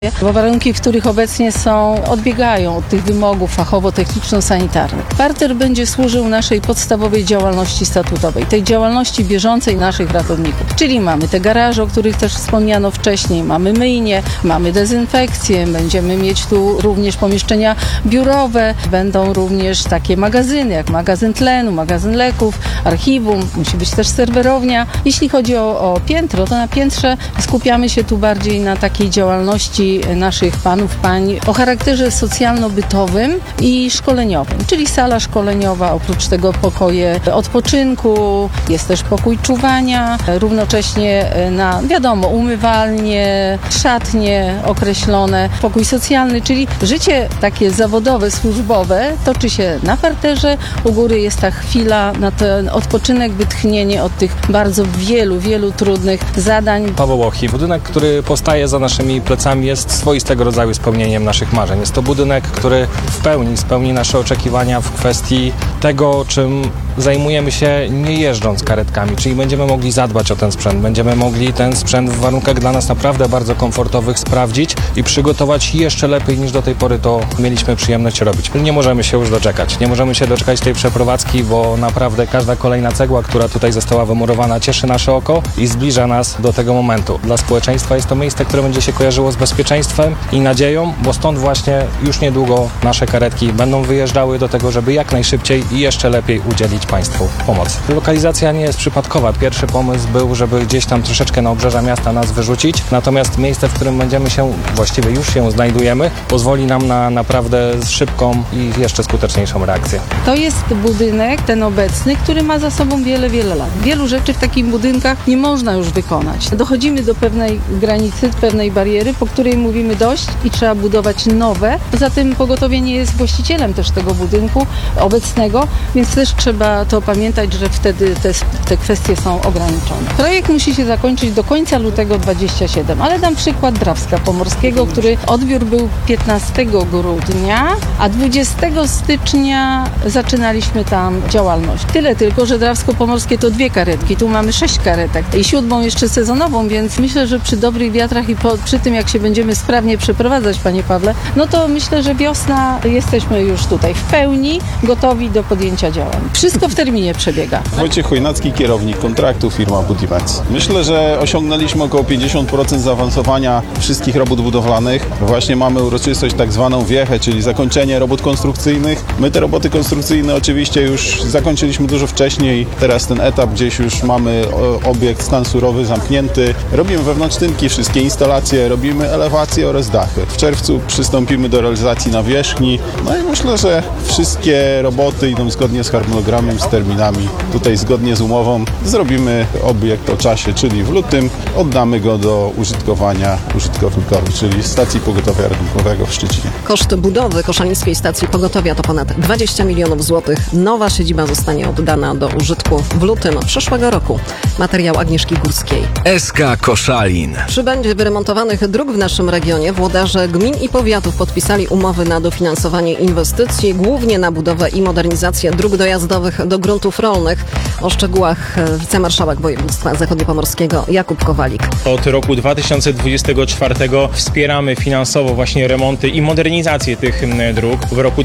Bo warunki, w których obecnie są, odbiegają od tych wymogów fachowo-techniczno-sanitarnych. Parter będzie służył naszej podstawowej działalności statutowej, tej działalności bieżącej naszych ratowników. Czyli mamy te garaże, o których też wspomniano wcześniej, mamy myjnie, mamy dezynfekcję, będziemy mieć tu również pomieszczenia biurowe, będą również takie magazyny, jak magazyn tlenu, magazyn leków, archiwum, musi być też serwerownia. Jeśli chodzi o piętro, to na piętrze skupiamy się tu bardziej na takiej działalności naszych panów, pań o charakterze socjalno-bytowym i szkoleniowym, czyli sala szkoleniowa, oprócz tego pokoje odpoczynku, jest też pokój czuwania, równocześnie na, wiadomo, umywalnie, szatnie określone, pokój socjalny, czyli życie takie zawodowe, służbowe toczy się na parterze, u góry jest ta chwila na ten odpoczynek, wytchnienie od tych bardzo wielu trudnych zadań. Paweł Łochi, budynek, który powstaje za naszymi plecami, jest swoistego rodzaju spełnieniem naszych marzeń. Jest to budynek, który w pełni spełni nasze oczekiwania w kwestii tego, czym zajmujemy się nie jeżdżąc karetkami, czyli będziemy mogli zadbać o ten sprzęt, będziemy mogli ten sprzęt w warunkach dla nas naprawdę bardzo komfortowych sprawdzić i przygotować jeszcze lepiej niż do tej pory to mieliśmy przyjemność robić. Nie możemy się już doczekać. Nie możemy się doczekać tej przeprowadzki, bo naprawdę każda kolejna cegła, która tutaj została wymurowana, cieszy nasze oko i zbliża nas do tego momentu. Dla społeczeństwa jest to miejsce, które będzie się kojarzyło z bezpieczeństwem i nadzieją, bo stąd właśnie już niedługo nasze karetki będą wyjeżdżały do tego, żeby jak najszybciej i jeszcze lepiej udzielić Państwu pomocy. Lokalizacja nie jest przypadkowa. Pierwszy pomysł był, żeby gdzieś tam troszeczkę na obrzeża miasta nas wyrzucić, natomiast miejsce, w którym będziemy się, właściwie już się znajdujemy, pozwoli nam na naprawdę szybką i jeszcze skuteczniejszą reakcję. To jest budynek, ten obecny, który ma za sobą wiele lat. Wielu rzeczy w takich budynkach nie można już wykonać. Dochodzimy do pewnej granicy, pewnej bariery, po której mówimy dość i trzeba budować nowe. Poza tym pogotowie nie jest właścicielem też tego budynku obecnego, więc też trzeba to pamiętać, że wtedy te kwestie są ograniczone. Projekt musi się zakończyć do końca lutego 27, ale dam przykład Drawska Pomorskiego, który odbiór był 15 grudnia, a 20 stycznia zaczynaliśmy tam działalność. Tyle tylko, że Drawsko-Pomorskie to 2 karetki, tu mamy 6 karetek i 7 jeszcze sezonową, więc myślę, że przy dobrych wiatrach i przy tym, jak się będziemy sprawnie przeprowadzać, panie Pawle, no to myślę, że wiosna jesteśmy już tutaj w pełni gotowi do podjęcia działań. Wszystko w terminie przebiega. Wojciech Chojnacki, kierownik kontraktu, firma Budivens. Myślę, że osiągnęliśmy około 50% zaawansowania wszystkich robót budowlanych. Właśnie mamy uroczystość tak zwaną wiechę, czyli zakończenie robót konstrukcyjnych. My te roboty konstrukcyjne oczywiście już zakończyliśmy dużo wcześniej. Teraz ten etap gdzieś już mamy obiekt stan surowy zamknięty. Robimy wewnątrz-tynki, wszystkie instalacje, robimy elewacje oraz dachy. W czerwcu przystąpimy do realizacji nawierzchni. No i myślę, że wszystkie roboty idą zgodnie z harmonogramem, z terminami. Tutaj zgodnie z umową zrobimy obiekt o czasie, czyli w lutym oddamy go do użytkowania użytkownikowi, czyli stacji pogotowia ratunkowego w Szczecinie. Koszt budowy koszalińskiej stacji pogotowia to ponad 20 milionów złotych. Nowa siedziba zostanie oddana do użytku w lutym przyszłego roku. Materiał Agnieszki Górskiej. SK Koszalin. Przy będzie wyremontowanych dróg w naszym regionie włodarze gmin i powiatów podpisali umowy na dofinansowanie inwestycji, głównie na budowę i modernizację dróg dojazdowych do gruntów rolnych. O szczegółach wicemarszałek województwa zachodniopomorskiego Jakub Kowalik. Od roku 2024 wspieramy finansowo właśnie remonty i modernizację tych dróg. W roku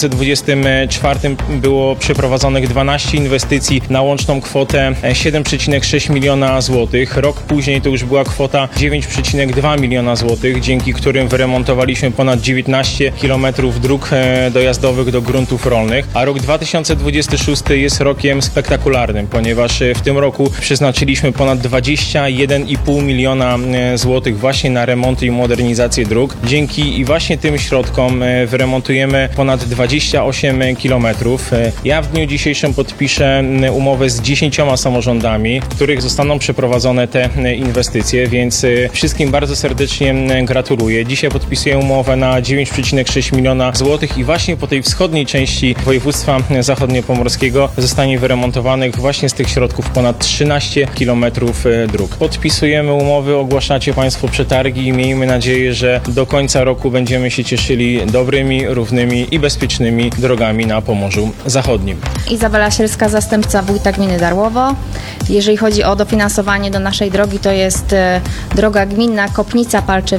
2024 było przeprowadzonych 12 inwestycji na łączną kwotę 7,6 miliona złotych. Rok później to już była kwota 9,2 miliona złotych, dzięki którym wyremontowaliśmy ponad 19 kilometrów dróg dojazdowych do gruntów rolnych. A rok 2026 jest rokiem spektakularnym, ponieważ w tym roku przeznaczyliśmy ponad 21,5 miliona złotych właśnie na remonty i modernizację dróg. Dzięki i właśnie tym środkom wyremontujemy ponad 28 kilometrów. Ja w dniu dzisiejszym podpiszę umowę z 10 samorządami, w których zostaną przeprowadzone te inwestycje, więc wszystkim bardzo serdecznie gratuluję. Dzisiaj podpisuję umowę na 9,6 miliona złotych i właśnie po tej wschodniej części województwa zachodniopomorskiego zostanie wyremontowanych właśnie z tych środków ponad 13 kilometrów dróg. Podpisujemy umowy, ogłaszacie Państwo przetargi i miejmy nadzieję, że do końca roku będziemy się cieszyli dobrymi, równymi i bezpiecznymi drogami na Pomorzu Zachodnim. Izabela Sielska, zastępca wójta gminy Darłowo. Jeżeli chodzi o dofinansowanie do naszej drogi, to jest droga gminna Kopnica-Palczew